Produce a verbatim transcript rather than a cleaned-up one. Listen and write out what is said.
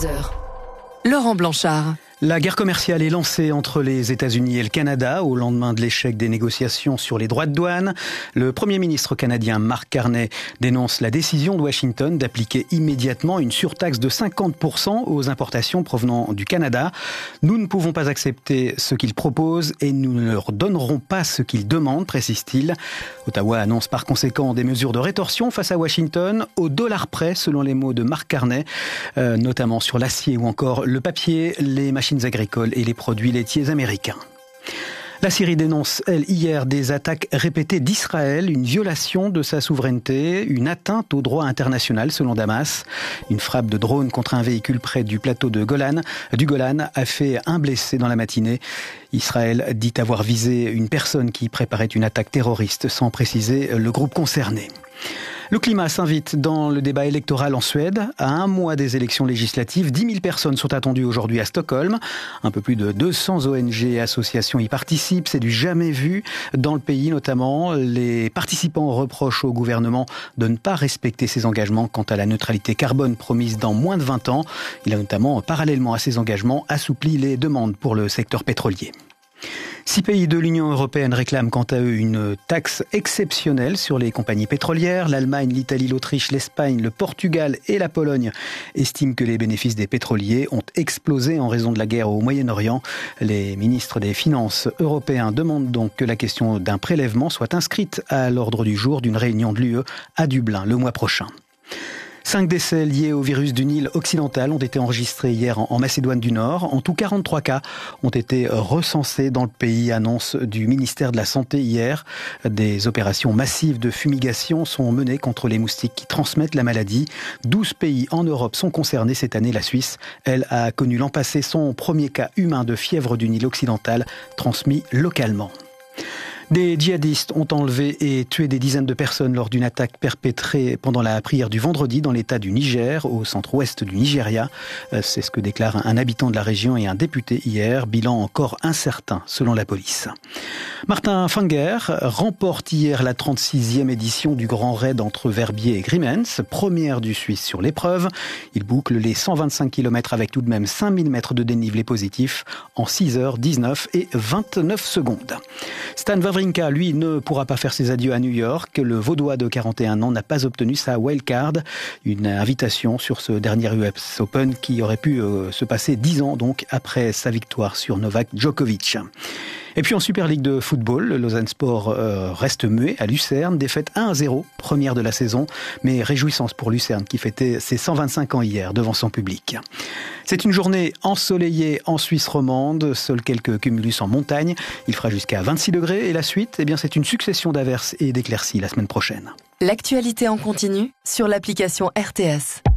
vingt-deux heures. Laurent Blanchard. La guerre commerciale est lancée entre les États-Unis et le Canada au lendemain de l'échec des négociations sur les droits de douane. Le Premier ministre canadien Mark Carney dénonce la décision de Washington d'appliquer immédiatement une surtaxe de cinquante pour cent aux importations provenant du Canada. Nous ne pouvons pas accepter ce qu'ils proposent et nous ne leur donnerons pas ce qu'ils demandent, précise-t-il. Ottawa annonce par conséquent des mesures de rétorsion face à Washington, au dollar près, selon les mots de Mark Carney, euh, notamment sur l'acier ou encore le papier, les machines agricoles et les produits laitiers américains. La Syrie dénonce, elle, hier, des attaques répétées d'Israël, une violation de sa souveraineté, une atteinte au droit international, selon Damas. Une frappe de drone contre un véhicule près du plateau de Golan, du Golan a fait un blessé dans la matinée. Israël dit avoir visé une personne qui préparait une attaque terroriste, sans préciser le groupe concerné. Le climat s'invite dans le débat électoral en Suède. À un mois des élections législatives, dix mille personnes sont attendues aujourd'hui à Stockholm. Un peu plus de deux cents O N G et associations y participent. C'est du jamais vu dans le pays, notamment. Les participants reprochent au gouvernement de ne pas respecter ses engagements quant à la neutralité carbone promise dans moins de vingt ans. Il a notamment, parallèlement à ses engagements, assoupli les demandes pour le secteur pétrolier. Six pays de l'Union européenne réclament quant à eux une taxe exceptionnelle sur les compagnies pétrolières. L'Allemagne, l'Italie, l'Autriche, l'Espagne, le Portugal et la Pologne estiment que les bénéfices des pétroliers ont explosé en raison de la guerre au Moyen-Orient. Les ministres des Finances européens demandent donc que la question d'un prélèvement soit inscrite à l'ordre du jour d'une réunion de l'U E à Dublin le mois prochain. Cinq décès liés au virus du Nil occidental ont été enregistrés hier en Macédoine du Nord. En tout, quarante-trois cas ont été recensés dans le pays, annonce du ministère de la Santé hier. Des opérations massives de fumigation sont menées contre les moustiques qui transmettent la maladie. douze pays en Europe sont concernés cette année. La Suisse, elle, a connu l'an passé son premier cas humain de fièvre du Nil occidental transmis localement. Des djihadistes ont enlevé et tué des dizaines de personnes lors d'une attaque perpétrée pendant la prière du vendredi dans l'état du Niger, au centre-ouest du Nigeria. C'est ce que déclarent un habitant de la région et un député hier. Bilan encore incertain, selon la police. Martin Fournier remporte hier la trente-sixième édition du Grand Raid entre Verbier et Grimmens, première du Suisse sur l'épreuve. Il boucle les cent vingt-cinq kilomètres avec tout de même cinq mille mètres de dénivelé positif en six heures dix-neuf et vingt-neuf secondes. Stan Wawrinka, lui, ne pourra pas faire ses adieux à New York. Le Vaudois de quarante et un ans n'a pas obtenu sa wildcard, une invitation sur ce dernier U S Open qui aurait pu euh, se passer dix ans donc après sa victoire sur Novak Djokovic. Et puis en Super League de football, le Lausanne Sport euh, reste muet à Lucerne, défaite un à zéro, première de la saison, mais réjouissance pour Lucerne qui fêtait ses cent vingt-cinq ans hier devant son public. C'est une journée ensoleillée en Suisse romande, seuls quelques cumulus en montagne. Il fera jusqu'à vingt-six degrés et la suite, eh bien, c'est une succession d'averses et d'éclaircies la semaine prochaine. L'actualité en continu sur l'application R T S.